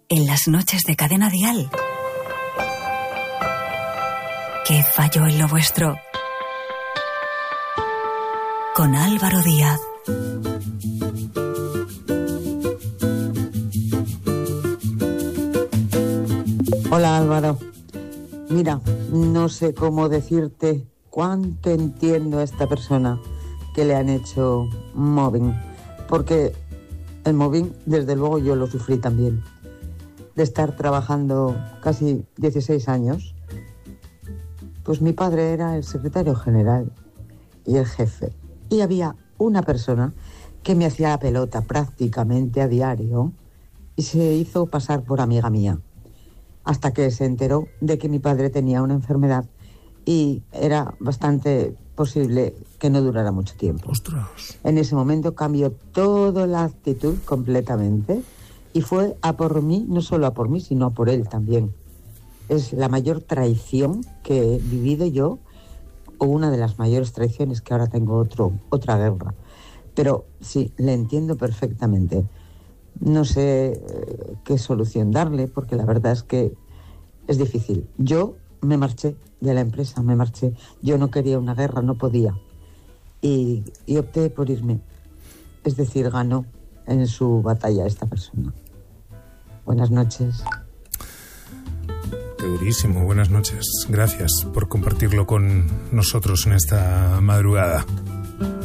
en las noches de Cadena Dial. ¿Qué falló en lo vuestro? Con Álvaro Díaz. Hola Álvaro, mira, no sé cómo decirte cuánto entiendo a esta persona que le han hecho mobbing, porque el mobbing desde luego yo lo sufrí también, de estar trabajando casi 16 años, pues mi padre era el secretario general y el jefe, y había una persona que me hacía la pelota prácticamente a diario y se hizo pasar por amiga mía, hasta que se enteró de que mi padre tenía una enfermedad y era bastante posible que no durara mucho tiempo. ¡Ostras! En ese momento cambió toda la actitud completamente y fue a por mí, no solo a por mí, sino a por él también. Es la mayor traición que he vivido yo, o una de las mayores traiciones, que ahora tengo otra guerra. Pero sí, le entiendo perfectamente. No sé qué solución darle, porque la verdad es que es difícil. Yo me marché de la empresa, me marché. Yo no quería una guerra, no podía. Y opté por irme. Es decir, ganó en su batalla esta persona. Buenas noches. Qué durísimo, buenas noches. Gracias por compartirlo con nosotros en esta madrugada.